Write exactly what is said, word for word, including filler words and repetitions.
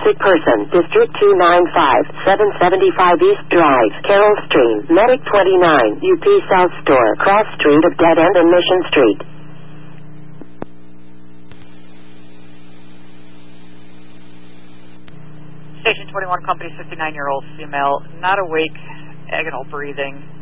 sick person. District two ninety-five, seven seventy-five East Drive, Carroll Stream, Medic twenty-nine, U P South Store, Cross Street of Dead End and Mission Street. Station twenty-one, Company fifty-nine-year-old female, not awake, agonal breathing.